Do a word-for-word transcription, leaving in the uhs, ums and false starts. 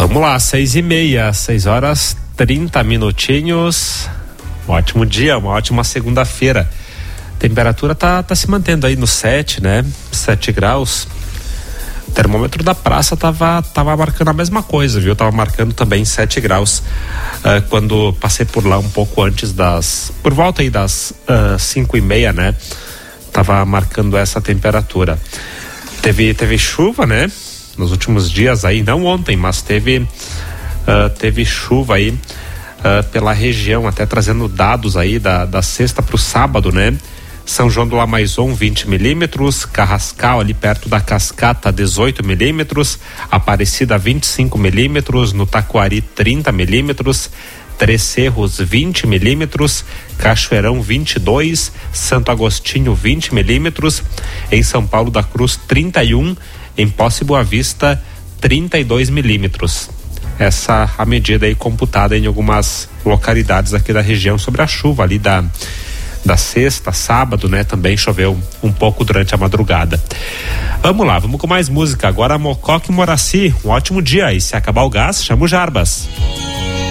Vamos lá, seis e meia, seis horas trinta minutinhos. Um ótimo dia, uma ótima segunda-feira. Temperatura tá, tá se mantendo aí no sete, né? sete graus. O termômetro da praça tava, tava marcando a mesma coisa, viu? Tava marcando também sete graus. Uh, quando passei por lá um pouco antes das... Por volta aí das uh, cinco e meia, né? Tava marcando essa temperatura. Teve, teve chuva, né? Nos últimos dias aí, não ontem, mas teve uh, teve chuva aí uh, pela região, até trazendo dados aí da, da sexta para o sábado, né? São João do Lamaizon, vinte milímetros, Carrascal ali perto da Cascata, dezoito milímetros, Aparecida, vinte e cinco milímetros, no Taquari, trinta milímetros, Três Cerros, vinte milímetros, Cachoeirão, vinte e dois, Santo Agostinho, vinte milímetros, em São Paulo da Cruz, trinta e um, em Posse Boa Vista, trinta e dois milímetros. Essa a medida aí computada em algumas localidades aqui da região sobre a chuva ali da da sexta, sábado, né? Também choveu um pouco durante a madrugada. Vamos lá, vamos com mais música. Agora Mococa e Moraci, um ótimo dia. E se acabar o gás, chama o Jarbas.